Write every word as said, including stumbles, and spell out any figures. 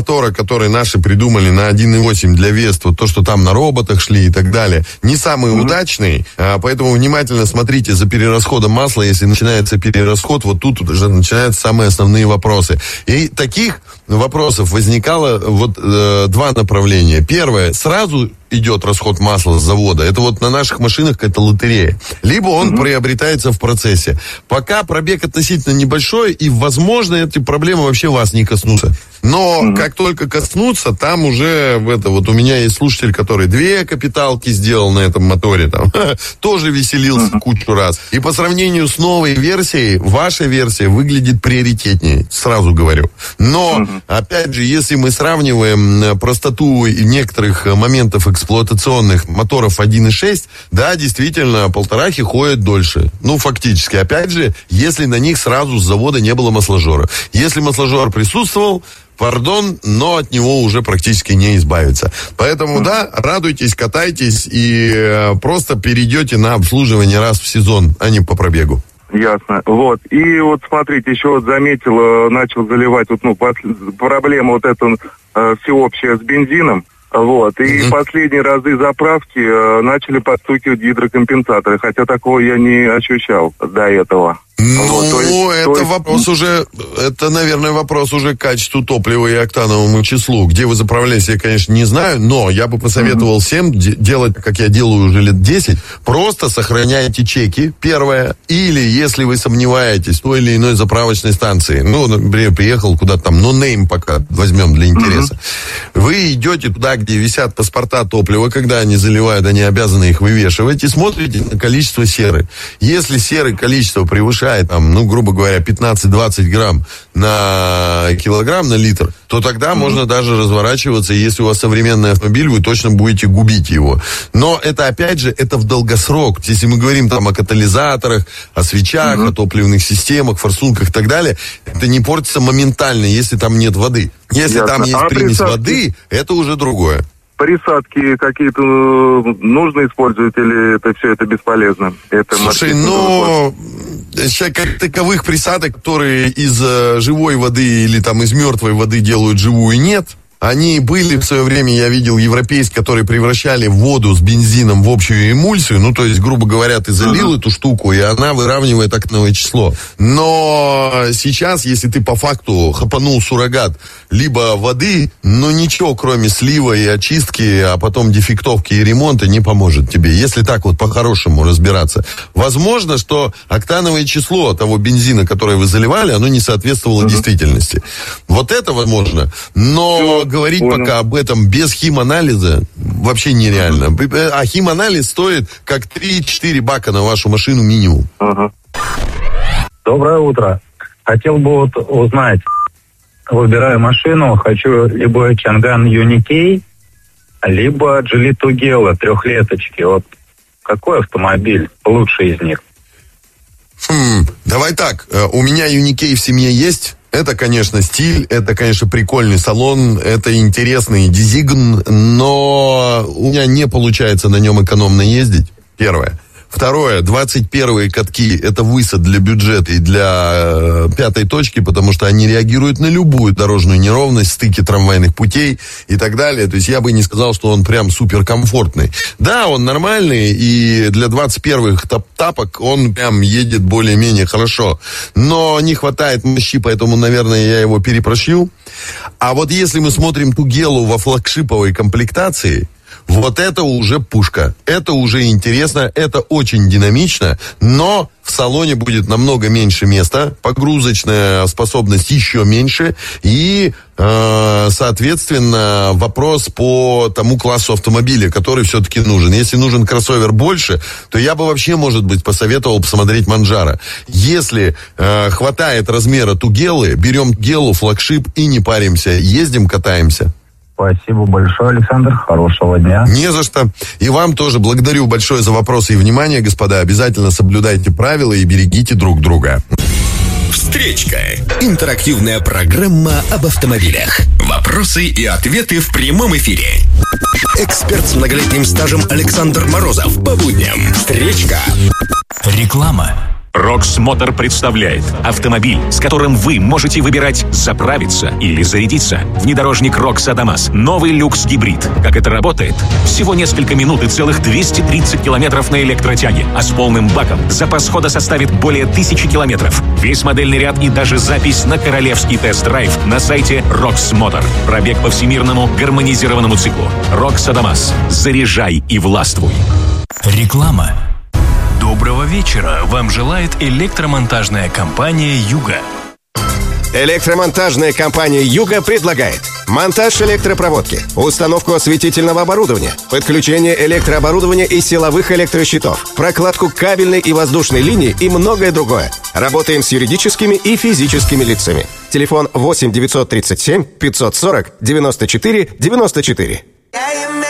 мотора, которые наши придумали на один и восемь для Веста, то, что там на роботах шли и так далее, не самый mm-hmm. удачный, а, поэтому внимательно смотрите за перерасходом масла. Если начинается перерасход, вот тут уже начинаются самые основные вопросы. И таких вопросов возникало вот э, два направления. Первое, сразу идет расход масла с завода. Это вот на наших машинах какая-то лотерея. Либо он mm-hmm. приобретается в процессе. Пока пробег относительно небольшой, и, возможно, эти проблемы вообще вас не коснутся. Но mm-hmm. как только коснутся, там уже в это вот у меня есть слушатель, который две капиталки сделал на этом моторе, там тоже веселился mm-hmm. кучу раз. И по сравнению с новой версией, ваша версия выглядит приоритетнее, сразу говорю. Но, mm-hmm. опять же, если мы сравниваем простоту некоторых моментов эксплуатационных моторов один и шесть, да, действительно, полторахи ходят дольше. Ну, фактически. Опять же, если на них сразу с завода не было масложора. Если масложор присутствовал, пардон, но от него уже практически не избавиться. Поэтому, да, радуйтесь, катайтесь и э, просто перейдете на обслуживание раз в сезон, а не по пробегу. Ясно. Вот. И вот смотрите, еще вот заметил, начал заливать вот, ну, проблема вот эта э, всеобщая с бензином. Вот. И mm-hmm. последние разы заправки э, начали подстукивать гидрокомпенсаторы, хотя такого я не ощущал до этого. Ну, вот, то есть, это то есть... вопрос уже, это, наверное, вопрос уже к качеству топлива и октановому числу. Где вы заправляетесь, я, конечно, не знаю, но я бы посоветовал mm-hmm. всем де- делать, как я делаю уже лет десять, просто сохраняйте чеки, первое, или, если вы сомневаетесь в той или иной заправочной станции, ну, например, приехал куда-то там, ну, нейм пока возьмем для интереса, mm-hmm. вы идете туда, где висят паспорта топлива, когда они заливают, они обязаны их вывешивать, и смотрите на количество серы. Если серы количество превышает там, ну, грубо говоря, пятнадцать-двадцать грамм на килограмм, на литр, то тогда mm-hmm. можно даже разворачиваться, и если у вас современный автомобиль, вы точно будете губить его. Но это, опять же, это в долгосрок. Если мы говорим там о катализаторах, о свечах, mm-hmm. о топливных системах, форсунках и так далее, это не портится моментально, если там нет воды. Если Ясно. Там есть а примесь присадки? Воды, это уже другое. Присадки какие-то нужно использовать или это все это бесполезно? Это Слушай, ну, сейчас как таковых присадок, которые из э, живой воды или там из мертвой воды делают живую, нет. Они были в свое время, я видел, европейские, которые превращали воду с бензином в общую эмульсию. Ну, то есть, грубо говоря, ты залил uh-huh. эту штуку, и она выравнивает октановое число. Но сейчас, если ты по факту хапанул суррогат либо воды, но ничего, кроме слива и очистки, а потом дефектовки и ремонта, не поможет тебе. Если так вот по-хорошему разбираться. Возможно, что октановое число того бензина, который вы заливали, оно не соответствовало uh-huh. действительности. Вот это возможно. Но... говорить Понял. Пока об этом без химанализа вообще нереально. А химанализ стоит как три-четыре бака на вашу машину минимум. Ага. Доброе утро. Хотел бы вот узнать, выбираю машину, хочу либо Чанган Юникей, либо Geely Tugela трехлеточки. Вот какой автомобиль лучший из них? Хм, давай так, у меня Юникей в семье есть. Это, конечно, стиль, это, конечно, прикольный салон, это интересный дизигн, но у меня не получается на нем экономно ездить, первое. Второе, двадцать первые катки, это высад для бюджета и для э, пятой точки, потому что они реагируют на любую дорожную неровность, стыки трамвайных путей и так далее. То есть я бы не сказал, что он прям суперкомфортный. Да, он нормальный, и для двадцать первых тапок он прям едет более-менее хорошо. Но не хватает мощи, поэтому, наверное, я его перепрошью. А вот если мы смотрим Тугелу во флагшиповой комплектации, вот это уже пушка. Это уже интересно, это очень динамично, но в салоне будет намного меньше места, погрузочная способность еще меньше, и, э, соответственно, вопрос по тому классу автомобиля, который все-таки нужен. Если нужен кроссовер больше, то я бы вообще, может быть, посоветовал посмотреть Манджаро. Если э, хватает размера Тугелы, берем Тугелу, флагшип и не паримся, ездим, катаемся. Спасибо большое, Александр. Хорошего дня. Не за что. И вам тоже благодарю большое за вопросы и внимание, господа. Обязательно соблюдайте правила и берегите друг друга. Встречка. Интерактивная программа об автомобилях. Вопросы и ответы в прямом эфире. Эксперт с многолетним стажем Александр Морозов. По будням. Встречка. Реклама. Рокс Мотор представляет автомобиль, с которым вы можете выбирать заправиться или зарядиться. Внедорожник Рокс Адамас. Новый люкс гибрид. Как это работает? Всего несколько минут и целых двести тридцать километров на электротяге. А с полным баком запас хода составит более тысячи километров. Весь модельный ряд и даже запись на королевский тест-драйв на сайте Рокс Мотор. Пробег по всемирному гармонизированному циклу. Рокс Адамас. Заряжай и властвуй. Реклама. Доброго вечера. Вам желает электромонтажная компания «Юга». Электромонтажная компания «Юга» предлагает монтаж электропроводки, установку осветительного оборудования, подключение электрооборудования и силовых электрощитов, прокладку кабельной и воздушной линии и многое другое. Работаем с юридическими и физическими лицами. Телефон восемь девятьсот тридцать семь пятьсот сорок девяносто четыре девяносто четыре.